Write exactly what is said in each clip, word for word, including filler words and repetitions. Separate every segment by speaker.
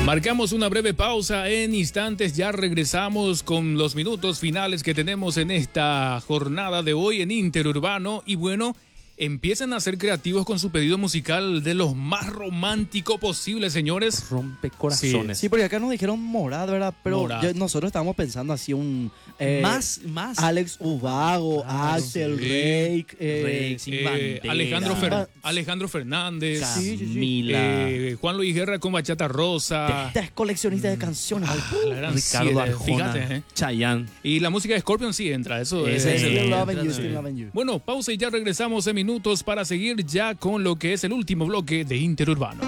Speaker 1: Marcamos una breve pausa, en instantes ya regresamos con los minutos finales que tenemos en esta jornada de hoy en Interurbano. Y bueno, empiecen a ser creativos con su pedido musical de los más romántico posible, señores.
Speaker 2: Rompe corazones.
Speaker 3: Sí, sí, porque acá nos dijeron Morad, ¿verdad? Pero
Speaker 1: Morad.
Speaker 3: yo- nosotros estábamos pensando así un... eh,
Speaker 2: más, más.
Speaker 3: Alex Ubago,
Speaker 2: Ah,
Speaker 3: Axel,
Speaker 1: sí.
Speaker 3: Rake, eh,
Speaker 2: Rake, Sin
Speaker 1: Eh,
Speaker 2: Bandera.
Speaker 1: Alejandro, Fer-
Speaker 3: Ba-
Speaker 1: Alejandro Fernández,
Speaker 3: Sí, sí, sí.
Speaker 2: Camila.
Speaker 1: eh, Juan Luis Guerra con Bachata Rosa.
Speaker 3: Esta es coleccionista de canciones.
Speaker 1: Ah, la gran
Speaker 2: Ricardo
Speaker 1: siete,
Speaker 2: Arjona.
Speaker 1: fíjate, ¿eh?
Speaker 2: Chayanne.
Speaker 1: Y la música de Scorpion sí entra, eso es
Speaker 2: Ese es
Speaker 3: Still
Speaker 2: el-
Speaker 3: loving you,
Speaker 2: entra
Speaker 3: still
Speaker 2: también.
Speaker 3: loving you.
Speaker 1: Bueno, pausa y ya regresamos en minutos para seguir ya con lo que es el último bloque de Interurbano.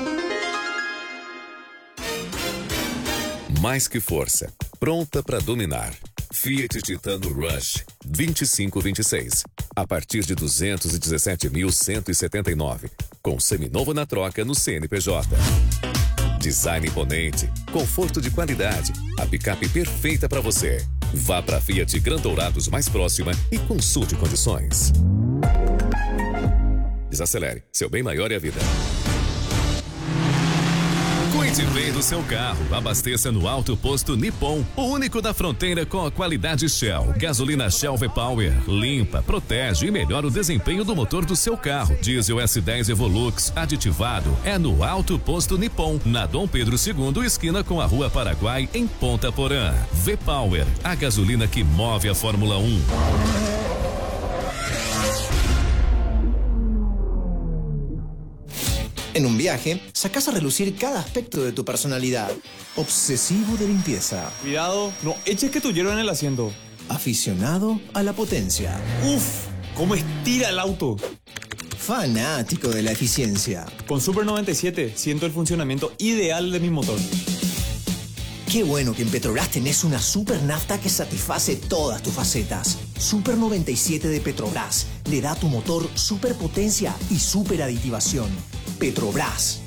Speaker 4: Mais que força, pronta para dominar. Fiat Titano Rush vinte e cinco vinte e seis, a partir de duzentos e dezessete mil cento e setenta e nove, com seminovo na troca no C N P J. Design imponente, conforto de qualidade, a picape perfeita para você. Vá para a Fiat Gran Dourados mais próxima e consulte condições. Desacelere, seu bem maior é a vida. Cuide bem do seu carro. Abasteça no Auto Posto Nippon, o único da fronteira com a qualidade Shell. Gasolina Shell V-Power limpa, protege e melhora o desempenho do motor do seu carro. Diesel S dez Evolux aditivado é no Auto Posto Nippon, na Dom Pedro segundo, esquina com a Rua Paraguai, em Ponta Porã. V-Power, a gasolina que move a Fórmula um.
Speaker 5: En un viaje, sacás a relucir cada aspecto de tu personalidad. Obsesivo de limpieza.
Speaker 6: Cuidado, no eches que tu hierba en el asiento.
Speaker 5: Aficionado a la potencia.
Speaker 6: Uf, cómo estira el auto.
Speaker 5: Fanático de la eficiencia.
Speaker 6: Con Super noventa y siete siento el funcionamiento ideal de mi motor.
Speaker 5: Qué bueno que en Petrobras tenés una super nafta que satisface todas tus facetas. Super noventa y siete de Petrobras le da a tu motor super potencia y super aditivación. Petrobras.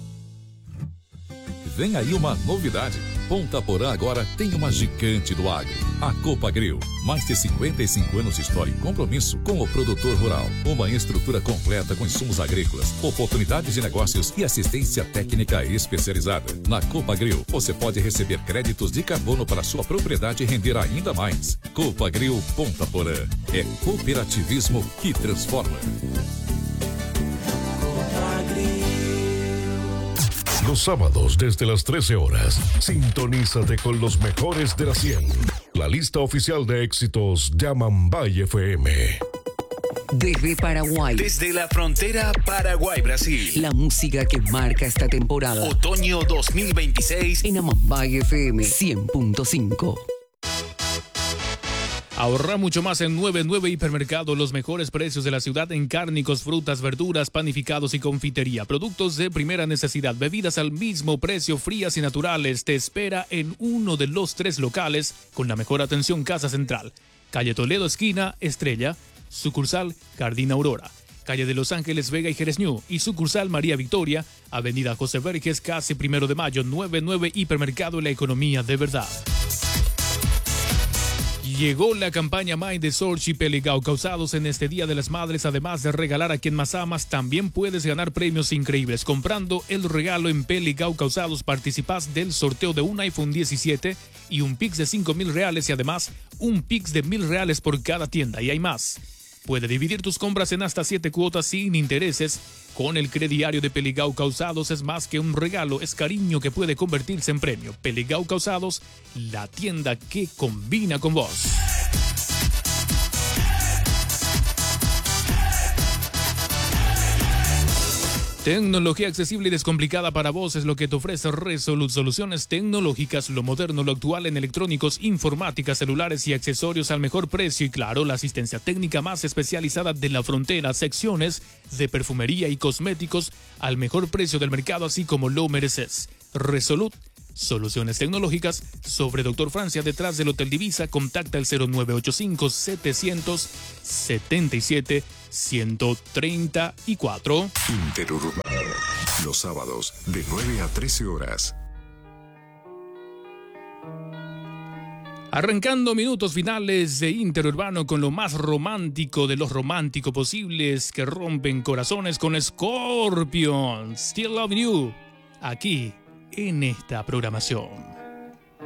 Speaker 7: Vem aí uma novidade. Ponta Porã agora tem uma gigante do agro, a Copagril. Mais de cinquenta e cinco anos de história e compromisso com o produtor rural. Uma estrutura completa com insumos agrícolas, oportunidades de negócios e assistência técnica especializada. Na Copagril, você pode receber créditos de carbono para sua propriedade render ainda mais. Copagril Ponta Porã. É cooperativismo que transforma.
Speaker 8: Los sábados desde las trece horas, sintonízate con los mejores de la cien. La lista oficial de éxitos de Amambay F M.
Speaker 9: Desde Paraguay.
Speaker 10: Desde la frontera Paraguay-Brasil.
Speaker 9: La música que marca esta temporada.
Speaker 10: Otoño dos mil veintiséis.
Speaker 9: En Amambay F M cien punto cinco.
Speaker 1: Ahorra mucho más en noventa y nueve Hipermercado, los mejores precios de la ciudad en cárnicos, frutas, verduras, panificados y confitería. Productos de primera necesidad, bebidas al mismo precio, frías y naturales. Te espera en uno de los tres locales con la mejor atención Casa Central. Calle Toledo, esquina Estrella, sucursal Jardín Aurora. Calle de Los Ángeles, Vega y Jerez New y sucursal María Victoria, Avenida José Verges, casi Primero de Mayo. noventa y nueve Hipermercado, la economía de verdad. Llegó la campaña Mind de Sorchi Peligao Calzados en este Día de las Madres. Además de regalar a quien más amas, también puedes ganar premios increíbles. Comprando el regalo en Peligao Calzados, participas del sorteo de un iPhone diecisiete y un Pix de cinco mil reales y además un Pix de mil reales por cada tienda. Y hay más. Puede dividir tus compras en hasta siete cuotas sin intereses. Con el crediario de Peligao Calzados es más que un regalo, es cariño que puede convertirse en premio. Peligao Calzados, la tienda que combina con vos. Tecnología accesible y descomplicada para vos es lo que te ofrece Resolute. Soluciones tecnológicas, lo moderno, lo actual en electrónicos, informática, celulares y accesorios al mejor precio y claro, la asistencia técnica más especializada de la frontera, secciones de perfumería y cosméticos al mejor precio del mercado, así como lo mereces. Resolute. Soluciones tecnológicas sobre Doctor Francia detrás del Hotel Divisa. Contacta el cero nueve ocho cinco, siete siete siete, uno tres cuatro.
Speaker 8: Interurbano. Los sábados de nueve a trece horas.
Speaker 1: Arrancando minutos finales de Interurbano con lo más romántico de los románticos posibles que rompen corazones con Scorpion. Still Loving You. Aquí en esta programación.